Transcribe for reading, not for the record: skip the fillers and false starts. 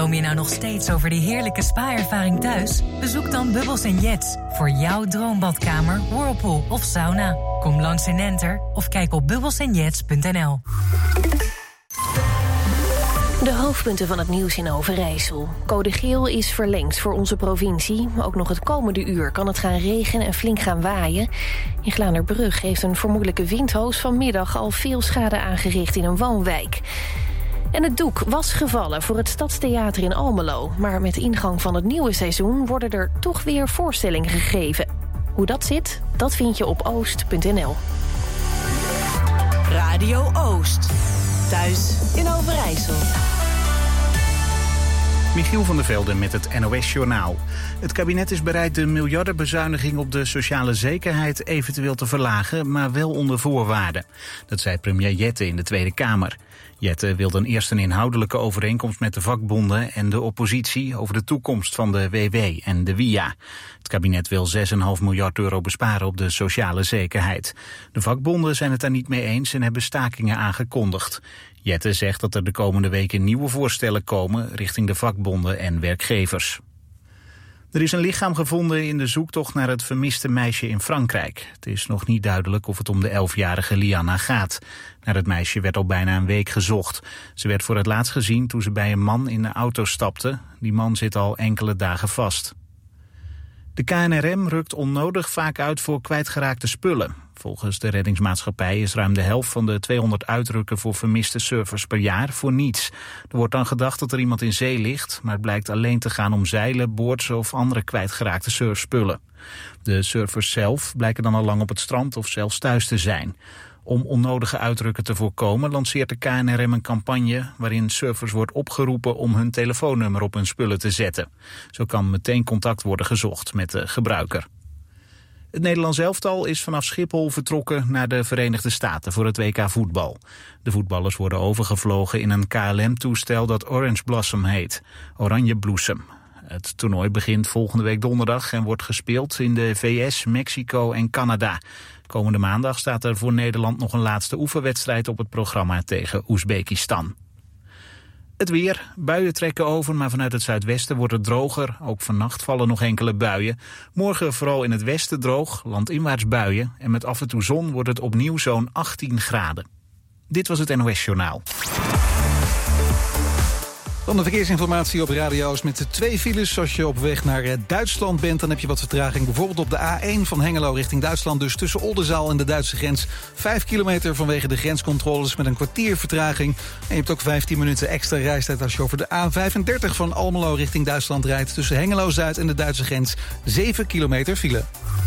Droom je nou nog steeds over die heerlijke spa-ervaring thuis? Bezoek dan Bubbles & Jets voor jouw droombadkamer, whirlpool of sauna. Kom langs in Enter of kijk op bubbelsandjets.nl. De hoofdpunten van het nieuws in Overijssel. Code geel is verlengd voor onze provincie. Ook nog het komende uur kan het gaan regenen en flink gaan waaien. In Glanerbrug heeft een vermoedelijke windhoos vanmiddag al veel schade aangericht in een woonwijk. En het doek was gevallen voor het Stadstheater in Almelo. Maar met de ingang van het nieuwe seizoen worden er toch weer voorstellingen gegeven. Hoe dat zit, dat vind je op oost.nl. Radio Oost. Thuis in Overijssel. Michiel van der Velde met het NOS-journaal. Het kabinet is bereid de miljardenbezuiniging op de sociale zekerheid eventueel te verlagen, maar wel onder voorwaarden. Dat zei premier Jette in de Tweede Kamer. Jette wilde eerst een inhoudelijke overeenkomst met de vakbonden en de oppositie over de toekomst van de WW en de WIA. Het kabinet wil 6,5 miljard euro besparen op de sociale zekerheid. De vakbonden zijn het daar niet mee eens en hebben stakingen aangekondigd. Jette zegt dat er de komende weken nieuwe voorstellen komen richting de vakbonden en werkgevers. Er is een lichaam gevonden in de zoektocht naar het vermiste meisje in Frankrijk. Het is nog niet duidelijk of het om de 11-jarige Liana gaat. Naar het meisje werd al bijna een week gezocht. Ze werd voor het laatst gezien toen ze bij een man in de auto stapte. Die man zit al enkele dagen vast. De KNRM rukt onnodig vaak uit voor kwijtgeraakte spullen. Volgens de reddingsmaatschappij is ruim de helft van de 200 uitrukken voor vermiste surfers per jaar voor niets. Er wordt dan gedacht dat er iemand in zee ligt, maar het blijkt alleen te gaan om zeilen, boordsen of andere kwijtgeraakte surfspullen. De surfers zelf blijken dan al lang op het strand of zelfs thuis te zijn. Om onnodige uitrukken te voorkomen lanceert de KNRM een campagne waarin surfers wordt opgeroepen om hun telefoonnummer op hun spullen te zetten. Zo kan meteen contact worden gezocht met de gebruiker. Het Nederlands elftal is vanaf Schiphol vertrokken naar de Verenigde Staten voor het WK voetbal. De voetballers worden overgevlogen in een KLM-toestel dat Orange Blossom heet, Oranje Bloesem. Het toernooi begint volgende week donderdag en wordt gespeeld in de VS, Mexico en Canada. Komende maandag staat er voor Nederland nog een laatste oefenwedstrijd op het programma tegen Oezbekistan. Het weer. Buien trekken over, maar vanuit het zuidwesten wordt het droger. Ook vannacht vallen nog enkele buien. Morgen vooral in het westen droog, landinwaarts buien. En met af en toe zon wordt het opnieuw zo'n 18 graden. Dit was het NOS Journaal. Dan de verkeersinformatie op radio's met de 2 files. Als je op weg naar Duitsland bent, dan heb je wat vertraging. Bijvoorbeeld op de A1 van Hengelo richting Duitsland. Dus tussen Oldenzaal en de Duitse grens. 5 kilometer vanwege de grenscontroles met een kwartier vertraging. En je hebt ook 15 minuten extra reistijd als je over de A35 van Almelo richting Duitsland rijdt. Tussen Hengelo-Zuid en de Duitse grens 7 kilometer file.